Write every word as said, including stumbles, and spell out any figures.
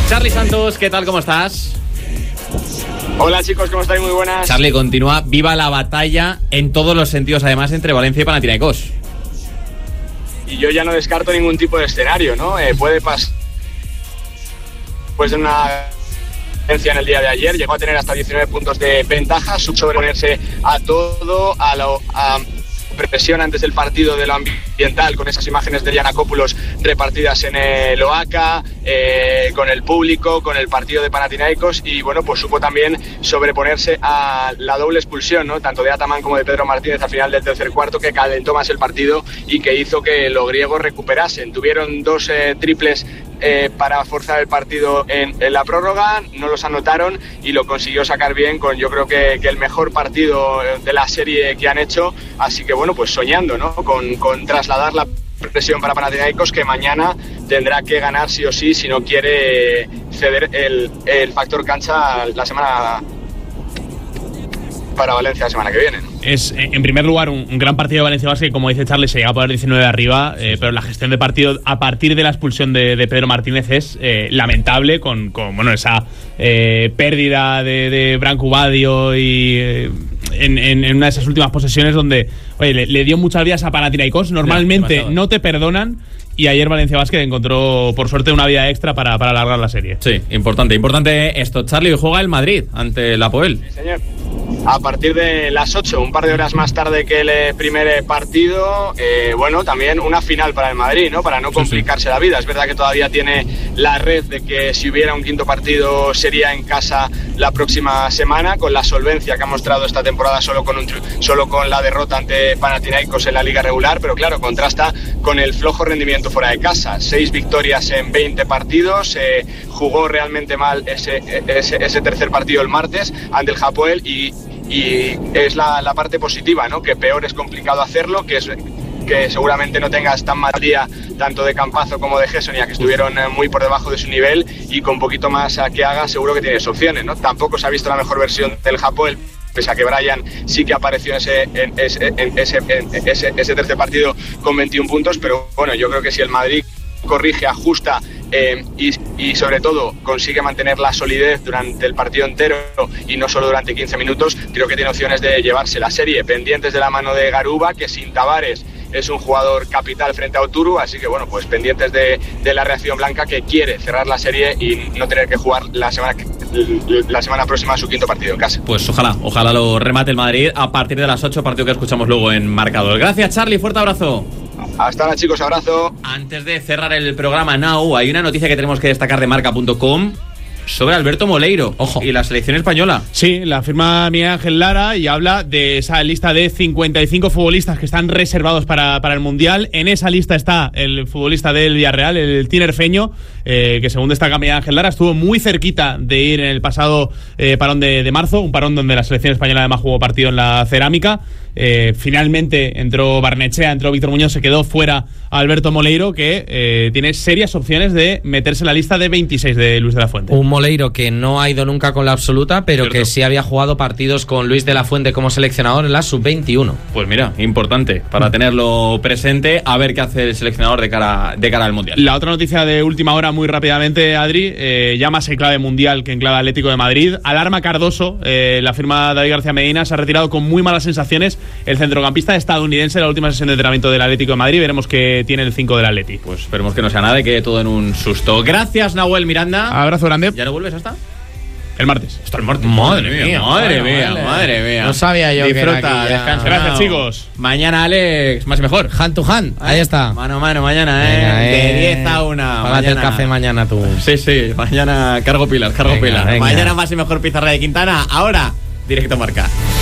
Charly Santos, ¿qué tal? ¿Cómo estás? Hola chicos, ¿cómo estáis? Muy buenas. Charly, continúa viva la batalla en todos los sentidos, además, entre Valencia y Panathinaikos. Y yo ya no descarto ningún tipo de escenario, ¿no? Eh, puede pasar. Pues de una en el día de ayer llegó a tener hasta diecinueve puntos de ventaja, sobreponerse a todo, a la a presión antes del partido de lo ambiental, con esas imágenes de Giannakopoulos repartidas en el Oaca, eh, con el público, con el partido de Panathinaikos, y bueno, pues supo también sobreponerse a la doble expulsión, ¿no? Tanto de Ataman como de Pedro Martínez al final del tercer cuarto, que calentó más el partido y que hizo que los griegos recuperasen. Tuvieron dos eh, triples Eh, para forzar el partido en, en la prórroga, no los anotaron y lo consiguió sacar bien con, yo creo que, que el mejor partido de la serie que han hecho, así que bueno, pues soñando, ¿no? Con, con trasladar la presión para Panathinaikos, que mañana tendrá que ganar sí o sí si no quiere ceder el, el factor cancha la semana para Valencia la semana que viene, ¿no? Es, en primer lugar, un, un gran partido de Valencia Basket, que como dice Charly, se llega a poner diecinueve arriba, eh, pero la gestión de partido a partir de la expulsión de, de Pedro Martínez es eh, lamentable, con, con bueno esa eh, pérdida de, de Branco Badio y eh, en, en, en una de esas últimas posesiones donde oye, le, le dio muchas vías a Panathinaikos. Normalmente ya, no te perdonan. Y ayer Valencia Basket encontró, por suerte, una vía extra para, para alargar la serie. Sí, importante, importante esto. Charly, hoy juega el Madrid ante el Apoel. Sí, señor. A partir de las ocho, un par de horas más tarde que el primer partido, eh, bueno, también una final para el Madrid, ¿no? Para no complicarse sí, sí. la vida. Es verdad que todavía tiene la red de que si hubiera un quinto partido sería en casa la próxima semana, con la solvencia que ha mostrado esta temporada solo con, un, solo con la derrota ante Panathinaikos en la liga regular, pero claro, contrasta con el flojo rendimiento fuera de casa. Seis victorias en veinte partidos, eh, jugó realmente mal ese, ese, ese tercer partido el martes ante el Hapoel y, y es la, la parte positiva, ¿no? Que peor es complicado hacerlo, que es que seguramente no tengas tan mal día tanto de Campazzo como de Hessonia, que estuvieron muy por debajo de su nivel, y con poquito más a que haga seguro que tienes opciones, ¿no? Tampoco se ha visto la mejor versión del Hapoel, pese a que Brian sí que apareció en ese, en ese, en ese, en ese, ese tercer partido con veintiún puntos, pero bueno, yo creo que si el Madrid corrige, ajusta eh, y, y sobre todo consigue mantener la solidez durante el partido entero y no solo durante quince minutos, creo que tiene opciones de llevarse la serie, pendientes de la mano de Garuba, que sin Tavares es un jugador capital frente a Oturu, así que bueno, pues pendientes de, de la reacción blanca, que quiere cerrar la serie y no tener que jugar la semana la semana próxima su quinto partido en casa. Pues ojalá, ojalá lo remate el Madrid a partir de las ocho, partido que escuchamos luego en Marcador. Gracias, Charly, fuerte abrazo. Hasta ahora, chicos, abrazo. Antes de cerrar el programa Now, hay una noticia que tenemos que destacar de marca punto com sobre Alberto Moleiro. Ojo. Y la selección española. Sí, la firma Miguel Ángel Lara y habla de esa lista de cincuenta y cinco futbolistas que están reservados para, para el Mundial. En esa lista está el futbolista del Villarreal, el tinerfeño, eh, que según destaca Miguel Ángel Lara, estuvo muy cerquita de ir en el pasado eh, parón de, de marzo, un parón donde la selección española además jugó partido en la Cerámica. Eh, finalmente entró Barnechea, entró Víctor Muñoz, se quedó fuera Alberto Moleiro, que eh, tiene serias opciones de meterse en la lista de veintiséis de Luis de la Fuente. Un Moleiro que no ha ido nunca con la absoluta, pero Cierto. que sí había jugado partidos con Luis de la Fuente como seleccionador en la sub veintiuno. Pues mira, importante para tenerlo presente, a ver qué hace el seleccionador de cara, de cara al Mundial. La otra noticia de última hora, muy rápidamente, Adri, eh, ya más en clave mundial que en clave Atlético de Madrid. Alarma Cardoso, eh, la firma David García Medina, se ha retirado con muy malas sensaciones. El centrocampista estadounidense, la última sesión de entrenamiento del Atlético de Madrid, veremos que tiene el cinco del Atleti. Pues esperemos que no sea nada y quede todo en un susto. Gracias, Nahuel Miranda. Abrazo grande. ¿Ya no vuelves hasta? El martes. Hasta el martes. Madre mía, madre vale, mía, vale. madre mía. No sabía yo Disfruta, que era aquí ya. descansa. Gracias, No. chicos. Mañana, Alex, más y mejor. Hand to hand, ahí está. Mano a mano, mañana, eh. Venga, De eh. diez a una. Págate el café mañana tú. Sí, sí, mañana cargo pilas, cargo Venga, pilas. venga. Mañana más y mejor Pizarra de Quintana. Ahora, directo Marca.